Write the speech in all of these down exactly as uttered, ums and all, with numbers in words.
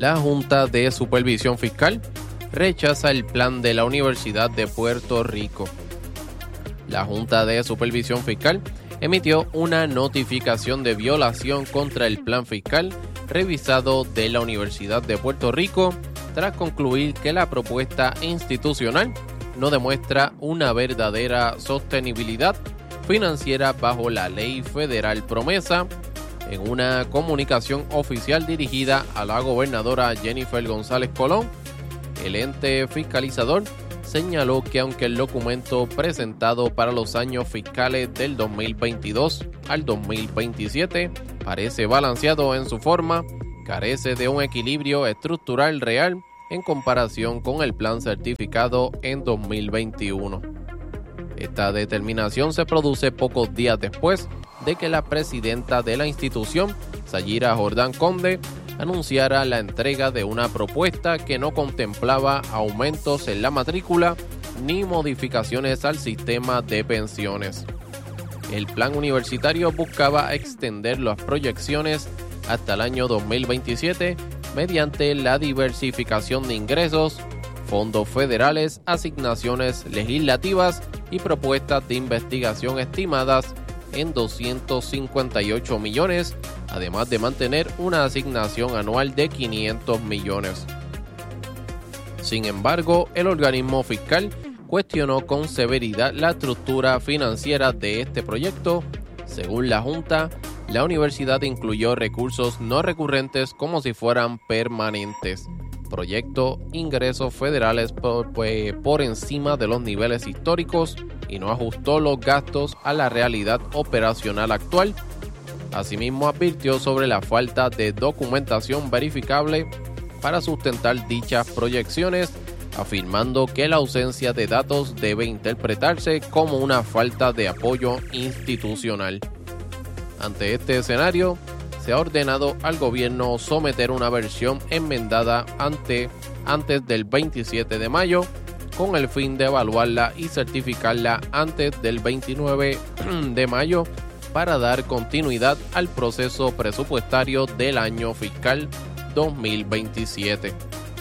La Junta de Supervisión Fiscal rechaza el plan de la Universidad de Puerto Rico. La Junta de Supervisión Fiscal emitió una notificación de violación contra el plan fiscal revisado de la Universidad de Puerto Rico tras concluir que la propuesta institucional no demuestra una verdadera sostenibilidad financiera bajo la ley federal promesa. En una comunicación oficial dirigida a la gobernadora Jennifer González Colón, el ente fiscalizador señaló que aunque el documento presentado para los años fiscales del dos mil veintidós al dos mil veintisiete parece balanceado en su forma, carece de un equilibrio estructural real en comparación con el plan certificado en dos mil veintiuno. Esta determinación se produce pocos días después de que la presidenta de la institución, Sayira Jordán Conde, anunciara la entrega de una propuesta que no contemplaba aumentos en la matrícula ni modificaciones al sistema de pensiones. El plan universitario buscaba extender las proyecciones hasta el año dos mil veintisiete mediante la diversificación de ingresos, fondos federales, asignaciones legislativas y propuestas de investigación estimadas en doscientos cincuenta y ocho millones, además de mantener una asignación anual de quinientos millones. Sin embargo, el organismo fiscal cuestionó con severidad la estructura financiera de este proyecto. Según la Junta, la universidad incluyó recursos no recurrentes como si fueran permanentes. Proyecto ingresos federales por, pues, por encima de los niveles históricos y no ajustó los gastos a la realidad operacional actual. Asimismo, advirtió sobre la falta de documentación verificable para sustentar dichas proyecciones, afirmando que la ausencia de datos debe interpretarse como una falta de apoyo institucional. Ante este escenario, se ha ordenado al gobierno someter una versión enmendada ante, antes del veintisiete de mayo, con el fin de evaluarla y certificarla antes del veintinueve de mayo para dar continuidad al proceso presupuestario del año fiscal dos mil veintisiete.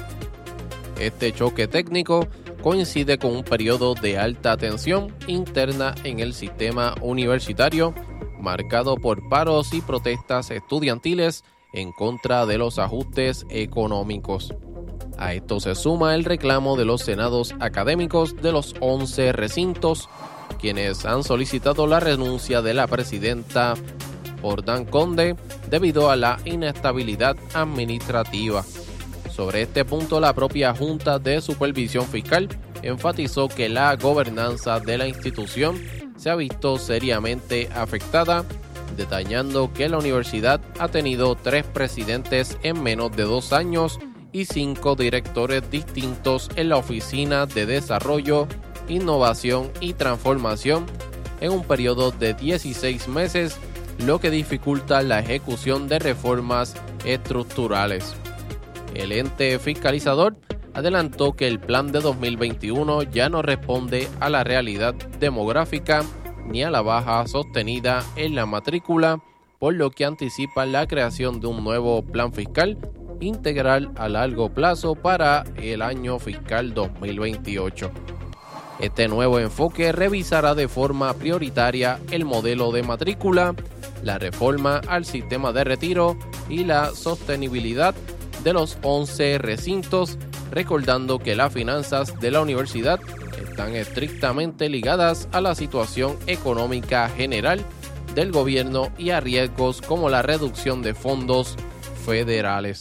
Este choque técnico coincide con un periodo de alta tensión interna en el sistema universitario, marcado por paros y protestas estudiantiles en contra de los ajustes económicos. A esto se suma el reclamo de los senados académicos de los once recintos, quienes han solicitado la renuncia de la presidenta Jordán Conde debido a la inestabilidad administrativa. Sobre este punto, la propia Junta de Supervisión Fiscal enfatizó que la gobernanza de la institución se ha visto seriamente afectada, detallando que la universidad ha tenido tres presidentes en menos de dos años y cinco directores distintos en la Oficina de Desarrollo, Innovación y Transformación en un periodo de dieciséis meses, lo que dificulta la ejecución de reformas estructurales. El ente fiscalizador adelantó que el plan de dos mil veintiuno ya no responde a la realidad demográfica ni a la baja sostenida en la matrícula, por lo que anticipa la creación de un nuevo plan fiscal integral a largo plazo para el año fiscal dos mil veintiocho. Este nuevo enfoque revisará de forma prioritaria el modelo de matrícula, la reforma al sistema de retiro y la sostenibilidad de los once recintos, recordando que las finanzas de la universidad están estrictamente ligadas a la situación económica general del gobierno y a riesgos como la reducción de fondos federales.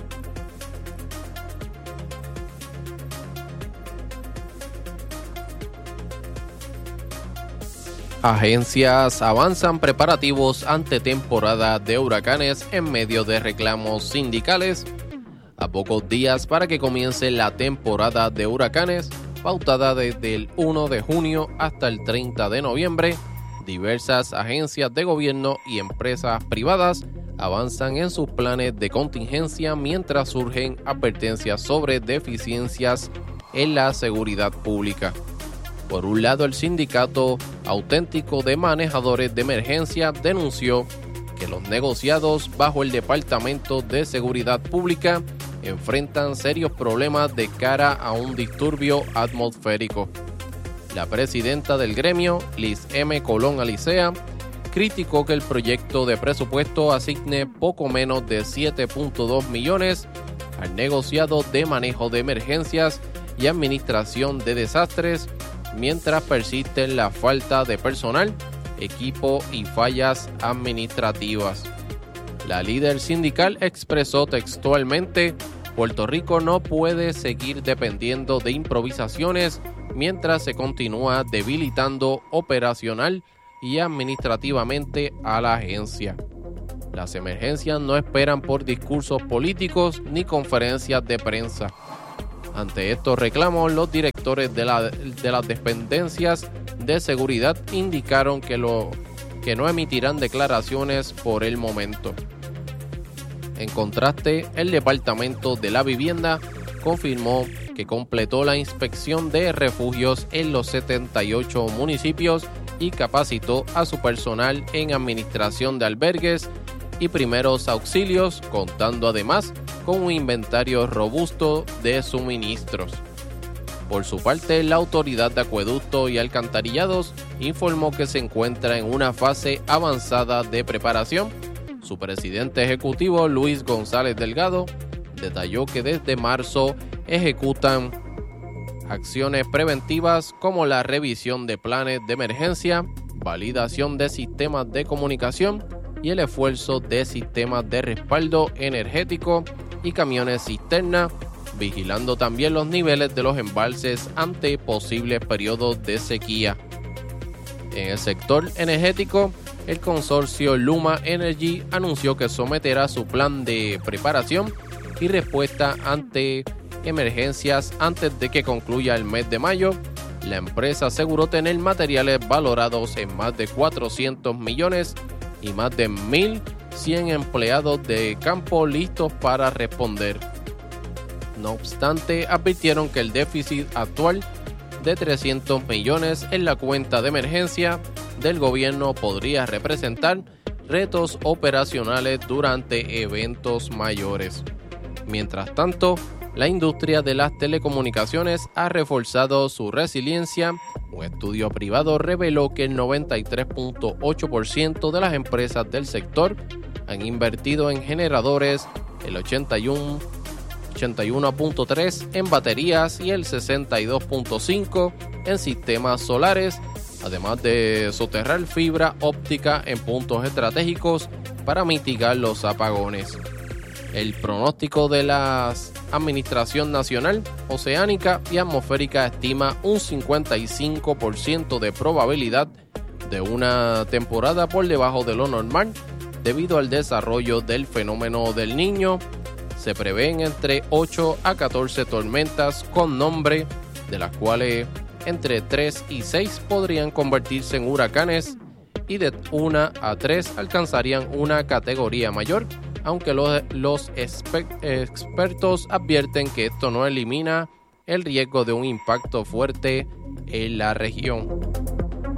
Agencias avanzan preparativos ante temporada de huracanes en medio de reclamos sindicales. A pocos días para que comience la temporada de huracanes, pautada desde el primero de junio hasta el treinta de noviembre, diversas agencias de gobierno y empresas privadas avanzan en sus planes de contingencia mientras surgen advertencias sobre deficiencias en la seguridad pública. Por un lado, el Sindicato Auténtico de Manejadores de Emergencia denunció que los negociados bajo el Departamento de Seguridad Pública enfrentan serios problemas de cara a un disturbio atmosférico. La presidenta del gremio, Liz M. Colón Alicea, criticó que el proyecto de presupuesto asigne poco menos de siete punto dos millones al negociado de manejo de emergencias y administración de desastres, mientras persiste la falta de personal, equipo y fallas administrativas. La líder sindical expresó textualmente: Puerto Rico no puede seguir dependiendo de improvisaciones mientras se continúa debilitando operacional y administrativamente a la agencia. Las emergencias no esperan por discursos políticos ni conferencias de prensa. Ante estos reclamos, los directores de, la, de las dependencias de seguridad indicaron que, lo, que no emitirán declaraciones por el momento. En contraste, el Departamento de la Vivienda confirmó que completó la inspección de refugios en los setenta y ocho municipios y capacitó a su personal en administración de albergues y primeros auxilios, contando además con un inventario robusto de suministros. Por su parte, la Autoridad de Acueducto y Alcantarillados informó que se encuentra en una fase avanzada de preparación. Su presidente ejecutivo, Luis González Delgado, detalló que desde marzo ejecutan acciones preventivas como la revisión de planes de emergencia, validación de sistemas de comunicación y el esfuerzo de sistemas de respaldo energético y camiones cisterna, vigilando también los niveles de los embalses ante posibles periodos de sequía. En el sector energético, el consorcio Luma Energy anunció que someterá su plan de preparación y respuesta ante emergencias antes de que concluya el mes de mayo. La empresa aseguró tener materiales valorados en más de cuatrocientos millones y más de mil cien empleados de campo listos para responder. No obstante, advirtieron que el déficit actual de trescientos millones en la cuenta de emergencia del gobierno podría representar retos operacionales durante eventos mayores. Mientras tanto, la industria de las telecomunicaciones ha reforzado su resiliencia. Un estudio privado reveló que el noventa y tres punto ocho por ciento de las empresas del sector han invertido en generadores, el ochenta y uno punto tres por ciento en baterías y el sesenta y dos punto cinco por ciento en sistemas solares, además de soterrar fibra óptica en puntos estratégicos para mitigar los apagones. El pronóstico de la Administración Nacional Oceánica y Atmosférica estima un cincuenta y cinco por ciento de probabilidad de una temporada por debajo de lo normal debido al desarrollo del fenómeno del Niño. Se prevén entre ocho a catorce tormentas con nombre, de las cuales entre tres y seis podrían convertirse en huracanes y de una a tres alcanzarían una categoría mayor, aunque los, los exper- expertos advierten que esto no elimina el riesgo de un impacto fuerte en la región.